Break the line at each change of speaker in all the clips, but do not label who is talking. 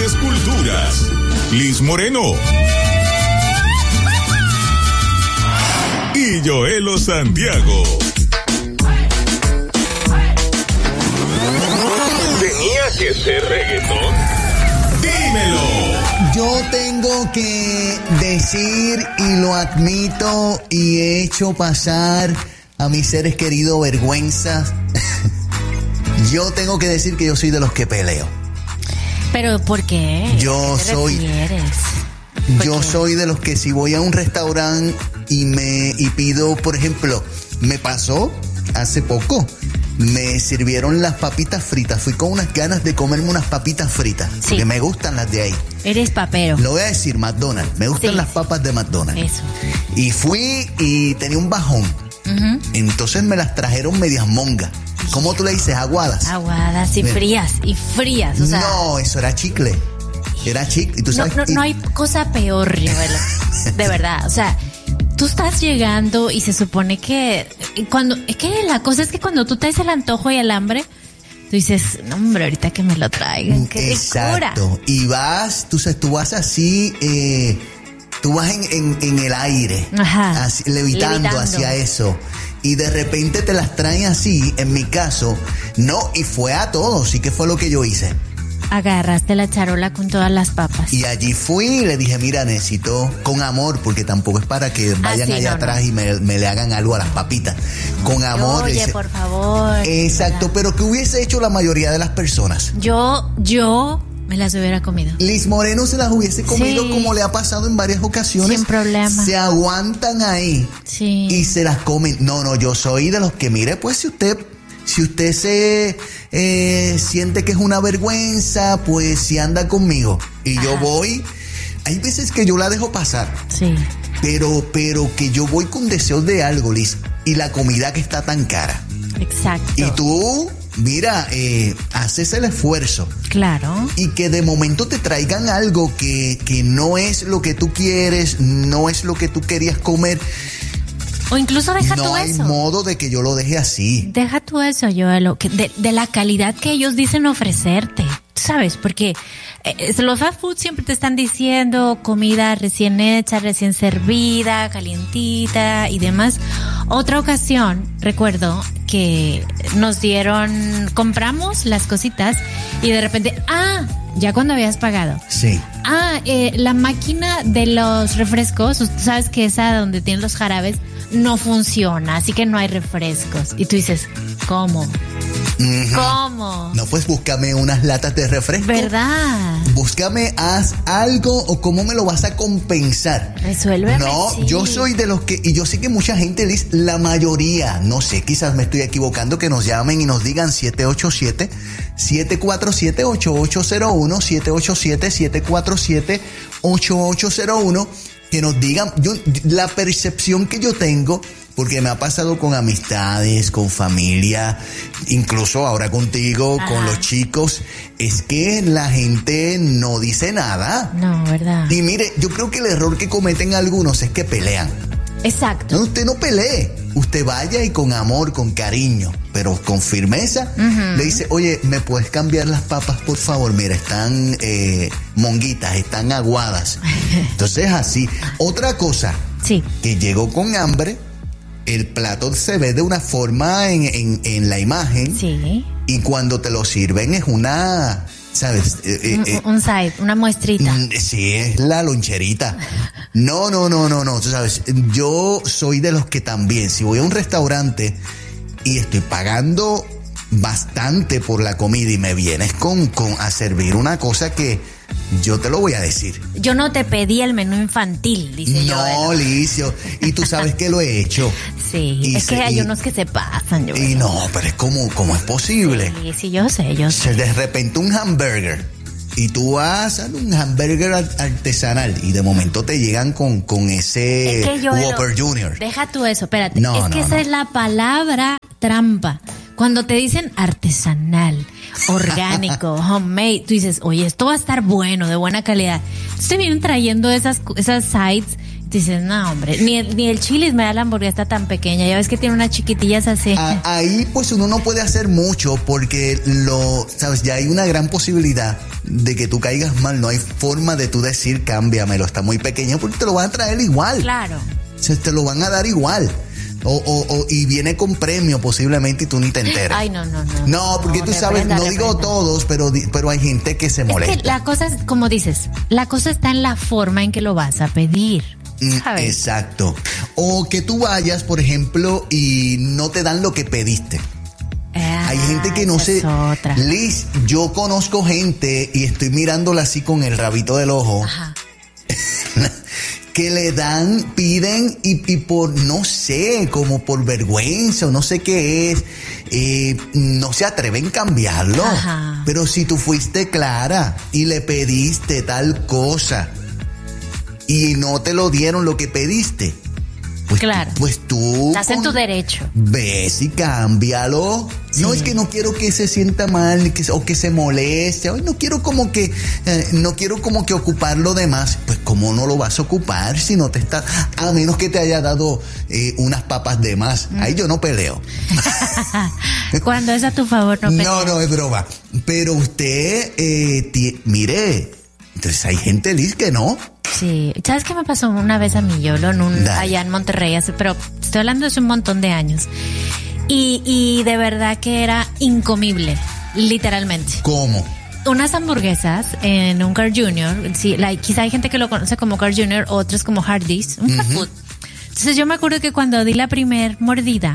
diferentes culturas. Liz Moreno y Joelo Santiago. ¿Tenía que ser reggaetón? ¡Dímelo!
Yo tengo que decir, y lo admito, y he hecho pasar a mis seres queridos vergüenzas. Yo tengo que decir que yo soy de los que peleo.
¿Pero por qué?
Yo
¿Qué
soy...
refieres?
Yo soy de los que si voy a un restaurante y pido, por ejemplo, me pasó hace poco, me sirvieron las papitas fritas. Fui con unas ganas de comerme unas papitas fritas,
Sí.
porque me gustan las de ahí.
Eres papero.
Lo voy a decir, McDonald's. Me gustan
Sí.
las papas de McDonald's.
Eso.
Y fui y tenía un bajón.
Ujú.
Entonces me las trajeron medias mongas. ¿Cómo tú le dices? Aguadas.
Aguadas y
Mira.
frías, o sea.
No, eso era chicle. Era chicle. Y tú sabes,
No hay cosa peor, Joelo. De verdad, o sea, tú estás llegando y se supone que la cosa es que cuando tú te das el antojo y el hambre, tú dices, no, hombre, ahorita que me lo traigan, qué ricura.
Exacto. Y vas, tú vas así, tú vas en el aire,
Ajá.
así, levitando hacia eso. Y de repente te las traen así, en mi caso, no, y fue a todos, sí que fue lo que yo hice.
Agarraste la charola con todas las papas.
Y allí fui y le dije, mira, necesito con amor, porque tampoco es para que vayan
sí,
allá
no,
atrás y me le hagan algo a las papitas. Con amor.
Oye,
dice,
por favor.
exacto, pero ¿qué hubiese hecho la mayoría de las personas?
Yo me las hubiera comido.
Liz Moreno se las hubiese comido,
Sí.
como le ha pasado en varias ocasiones.
Sin problema.
Se aguantan ahí
Sí.
y se las comen. No, yo soy de los que, mire, pues si usted se siente que es una vergüenza, pues si anda conmigo. Y yo voy, hay veces que yo la dejo pasar.
Sí.
Pero que yo voy con deseos de algo, Liz. Y la comida que está tan cara.
Exacto.
Y tú, mira, haces el esfuerzo.
Claro.
Y que de momento te traigan algo que no es lo que tú quieres, no es lo que tú querías comer.
O incluso deja
No
tú
hay
eso.
modo de que yo lo deje así.
Deja tú eso, Joelo, que de la calidad que ellos dicen ofrecerte, ¿sabes? Porque los fast food siempre te están diciendo comida recién hecha, recién servida, calientita y demás. Otra ocasión, recuerdo que compramos las cositas y de repente, ya cuando habías pagado.
Sí.
La máquina de los refrescos, tú sabes que esa donde tienen los jarabes, no funciona, así que no hay refrescos. Y tú dices, ¿cómo? ¿Cómo?
No, pues búscame unas latas de refresco.
¿Verdad?
Búscame, haz algo o cómo me lo vas a compensar.
Resuélveme.
No,
sí.
yo soy de los que, y yo sé que mucha gente, Liz, la mayoría, no sé, quizás me estoy equivocando, que nos llamen y nos digan 787-747-8801, 787-747-8801, que nos digan, la percepción que yo tengo, porque me ha pasado con amistades, con familia, incluso ahora contigo, con los chicos, es que la gente no dice nada.
No, ¿verdad?
Y mire, yo creo que el error que cometen algunos es que pelean.
Exacto.
No, usted no pelee. Usted vaya y con amor, con cariño, pero con firmeza, le dice, oye, ¿me puedes cambiar las papas, por favor? Mira, están monguitas, están aguadas. Entonces, así. Otra cosa,
Sí.
que llegó con hambre, el plato se ve de una forma en la imagen.
Sí.
Y cuando te lo sirven es una, ¿sabes?
Un side, una muestrita.
Sí, es la loncherita. No. Tú sabes, yo soy de los que también, si voy a un restaurante y estoy pagando bastante por la comida y me vienes a servir una cosa que yo te lo voy a decir.
Yo no te pedí el menú infantil, dice yo.
No, Licio. Y tú sabes que lo he hecho.
Sí,
Y
es que hay unos que se pasan, yo.
Y no, pero es ¿cómo es posible?
Sí, yo sé.
De repente un hamburger. Y tú vas a un hamburger artesanal y de momento te llegan con ese Whopper Junior.
Deja tú eso, espérate.
No,
esa es la palabra trampa. Cuando te dicen artesanal, orgánico, homemade, tú dices, oye, esto va a estar bueno, de buena calidad. Entonces te vienen trayendo esas sites. Dices, no, hombre, ni el Chili's me da la hamburguesa tan pequeña. Ya ves que tiene unas chiquitillas así.
Ahí pues uno no puede hacer mucho porque sabes, ya hay una gran posibilidad de que tú caigas mal. No hay forma de tú decir cámbiamelo, está muy pequeño, porque te lo van a traer igual.
Claro.
O sea, te lo van a dar igual. Y viene con premio posiblemente y tú ni te enteras.
Ay, no.
No, porque tú sabes, no digo todos, pero hay gente que se molesta.
Es que la cosa es, como dices, la cosa está en la forma en que lo vas a pedir. ¿Sabes?
Exacto. O que tú vayas, por ejemplo, y no te dan lo que pediste. Hay gente que no se... Liz, yo conozco gente y estoy mirándola así con el rabito del ojo.
Ajá.
Que le dan, piden y por, no sé, como por vergüenza o no sé qué es, no se atreven a cambiarlo.
Ajá.
Pero si tú fuiste clara y le pediste tal cosa y no te lo dieron lo que pediste, pues,
claro,
pues tú...
Estás en tu derecho.
Ves y cámbialo. Sí. No es que no quiero que se sienta mal o que se moleste. Ay, no quiero como que ocuparlo de más. Pues cómo no lo vas a ocupar si no te está, a menos que te haya dado unas papas de más. Ahí yo no peleo.
Cuando es a tu favor no peleo.
No es broma. Pero usted mire, entonces hay gente, Liz, que no.
Sí, ¿sabes qué me pasó una vez a mí, Yolo, allá en Monterrey? Pero estoy hablando de hace un montón de años. Y de verdad que era incomible, literalmente.
¿Cómo?
Unas hamburguesas en un Carl Jr., sí, quizá hay gente que lo conoce como Carl Jr., otros como Hardee's, un fast food. Entonces yo me acuerdo que cuando di la primer mordida,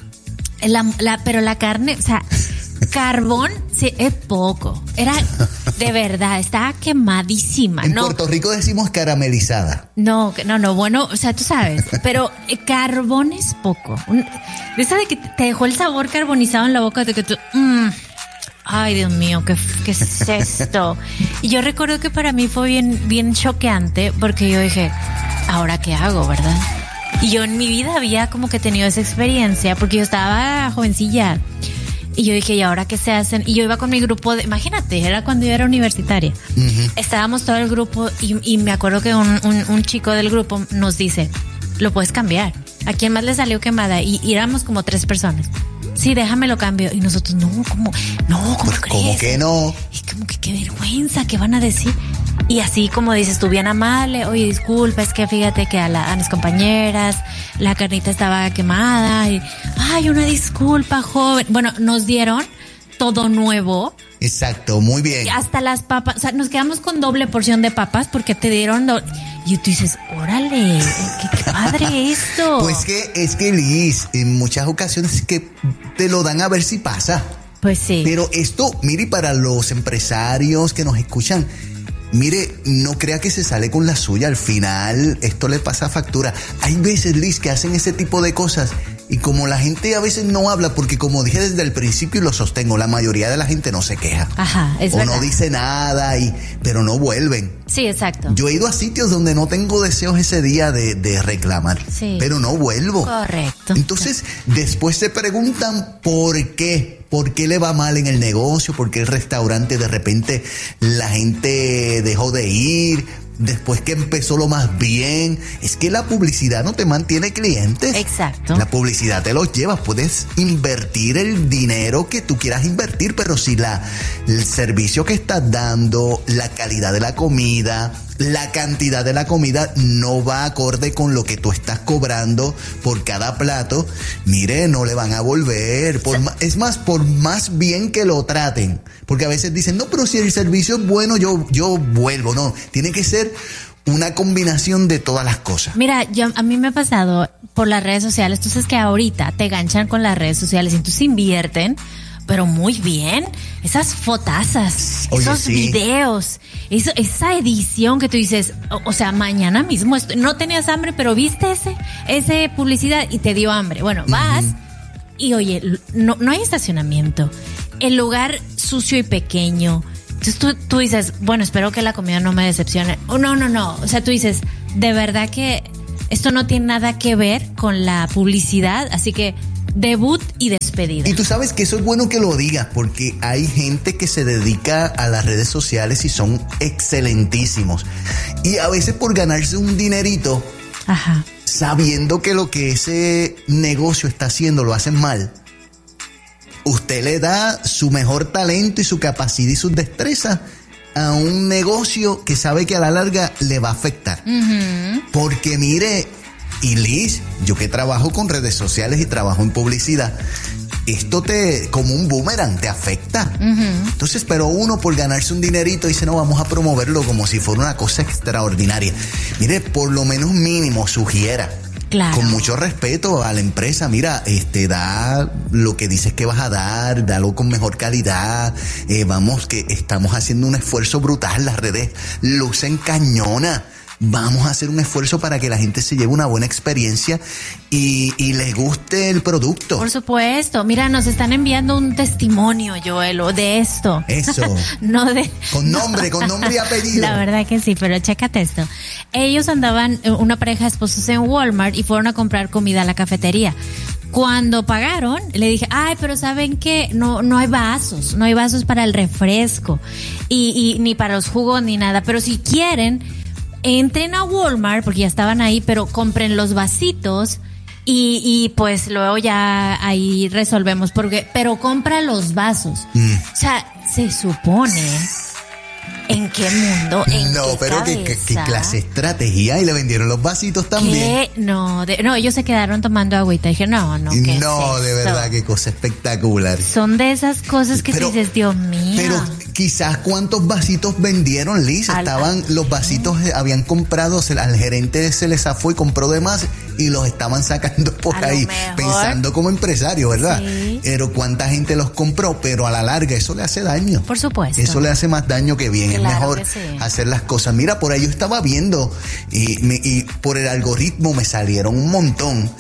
pero la carne, o sea... Carbón, sí, es poco. Era, de verdad, estaba quemadísima.
En Puerto Rico decimos caramelizada.
No, bueno, o sea, tú sabes, pero carbón es poco. De esa de que te dejó el sabor carbonizado en la boca, de que tú... ay, Dios mío, ¿qué es esto? Y yo recuerdo que para mí fue bien choqueante, porque yo dije, ¿ahora qué hago, verdad? Y yo en mi vida había como que tenido esa experiencia, porque yo estaba jovencilla. Y yo dije, ¿y ahora qué se hacen? Y yo iba con mi grupo imagínate, era cuando yo era universitaria. Estábamos todo el grupo y me acuerdo que un chico del grupo nos dice, lo puedes cambiar. ¿A quién más le salió quemada? Y éramos como 3 personas. Sí, déjamelo cambio. Y nosotros, ¿cómo
pues,
crees?
¿Cómo que no?
Y como que qué vergüenza, ¿qué van a decir? Y así como dices tú, bien amable, oye, disculpa, es que fíjate que a mis compañeras la carnita estaba quemada y, ay, una disculpa, joven. Bueno, nos dieron todo nuevo.
Exacto, muy bien.
Hasta las papas, o sea, nos quedamos con doble porción de papas porque te dieron y tú dices, órale, qué padre esto.
Pues es que Liz, en muchas ocasiones que te lo dan a ver si pasa.
Pues sí.
Pero esto, mire, para los empresarios que nos escuchan, mire, no crea que se sale con la suya. Al final, esto le pasa factura. Hay veces, Liz, que hacen ese tipo de cosas y como la gente a veces no habla, porque como dije desde el principio y lo sostengo, la mayoría de la gente no se queja.
Ajá, es verdad.
O no dice nada, pero no vuelven.
Sí, exacto.
Yo he ido a sitios donde no tengo deseos ese día de reclamar,
sí, pero
no vuelvo.
Correcto.
Entonces, después se preguntan por qué. ¿Por qué le va mal en el negocio? ¿Por qué el restaurante de repente la gente dejó de ir? Después que empezó lo más bien. Es que la publicidad no te mantiene clientes.
Exacto.
La publicidad te los lleva. Puedes invertir el dinero que tú quieras invertir, pero si el servicio que estás dando, la calidad de la comida, la cantidad de la comida no va acorde con lo que tú estás cobrando por cada plato, mire, no le van a volver. Es más, por más bien que lo traten. Porque a veces dicen, no, pero si el servicio es bueno, yo vuelvo. No, tiene que ser una combinación de todas las cosas.
Mira, a mí me ha pasado por las redes sociales. Tú sabes que ahorita te ganchan con las redes sociales y entonces invierten, pero muy bien. Esas fotazas, esos videos, esa edición que tú dices, o sea, mañana mismo no tenías hambre, pero viste ese publicidad y te dio hambre. Bueno, vas y oye, no hay estacionamiento. El lugar sucio y pequeño. Entonces tú dices, bueno, espero que la comida no me decepcione. No. O sea, tú dices, de verdad que esto no tiene nada que ver con la publicidad, así que debut y despedida.
Y tú sabes que eso es bueno que lo digas, porque hay gente que se dedica a las redes sociales y son excelentísimos. Y a veces por ganarse un dinerito,
Ajá.
sabiendo que lo que ese negocio está haciendo lo hacen mal, usted le da su mejor talento y su capacidad y sus destrezas a un negocio que sabe que a la larga le va a afectar.
Uh-huh.
Porque mire, y Liz, yo que trabajo con redes sociales y trabajo en publicidad, esto como un boomerang, te afecta.
Uh-huh.
Entonces, pero uno por ganarse un dinerito dice, no, vamos a promoverlo como si fuera una cosa extraordinaria. Mire, por lo menos mínimo sugiera.
Claro.
Con mucho respeto a la empresa, mira, da lo que dices que vas a dar, dalo con mejor calidad, vamos que estamos haciendo un esfuerzo brutal, las redes lucen cañona. Vamos a hacer un esfuerzo para que la gente se lleve una buena experiencia y les guste el producto.
Por supuesto. Mira, nos están enviando un testimonio, Joelo, de esto.
Eso.
No de...
Con nombre y apellido.
La verdad que sí, pero chécate esto. Ellos andaban, una pareja de esposos en Walmart y fueron a comprar comida a la cafetería. Cuando pagaron, le dije, ay, pero ¿saben qué? No hay vasos para el refresco y ni para los jugos ni nada. Pero si quieren, entren a Walmart, porque ya estaban ahí, pero compren los vasitos y pues luego ya ahí resolvemos, pero compra los vasos. O sea, se supone... ¿En qué mundo? ¿En
no,
qué
pero
cabeza?
¿qué clase de estrategia? Y le vendieron los vasitos también.
¿Qué? No, ellos se quedaron tomando agüita. Dije, no, ¿qué
no,
es
de
esto?
verdad, qué cosa espectacular.
Son de esas cosas que dices, Dios mío.
Pero quizás cuántos vasitos vendieron, Liz. Los vasitos habían comprado, al gerente se les zafó y compró de más y los estaban sacando por ahí, pensando como empresario, ¿verdad?
Sí.
Pero cuánta gente los compró, pero a la larga eso le hace daño.
Por supuesto.
Eso le hace más daño que bien.
Claro,
es mejor hacer las cosas. Mira, por ahí yo estaba viendo y por el algoritmo me salieron un montón.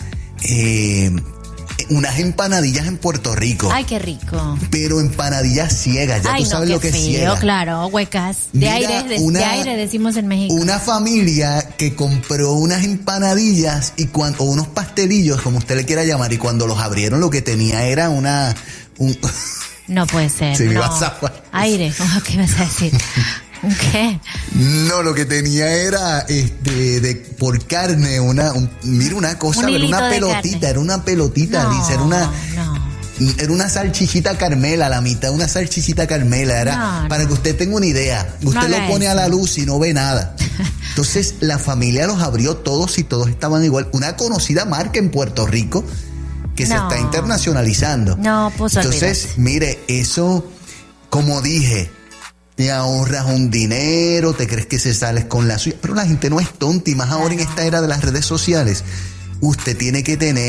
Unas empanadillas en Puerto Rico.
Ay, qué rico.
Pero empanadillas ciegas, ya tú sabes lo que es ciega.
Claro, huecas. De aire decimos en México.
Una familia que compró unas empanadillas o unos pastelillos, como usted le quiera llamar, y cuando los abrieron lo que tenía era
No puede ser.
Se me va a zafar.
Aire, ¿qué vas a decir? ¿Qué?
No, lo que tenía era por carne, mira una cosa, era una pelotita,
no,
Liz, era una salchichita Carmela, la mitad de una salchichita Carmela, para que usted tenga una idea. Usted lo pone a la luz y no ve nada. Entonces la familia los abrió todos y todos estaban igual. Una conocida marca en Puerto Rico que se está internacionalizando.
No, pues
entonces, mire, eso, como dije, te ahorras un dinero, te crees que se sales con la suya, pero la gente no es tonta y más ahora en esta era de las redes sociales. Usted tiene que tener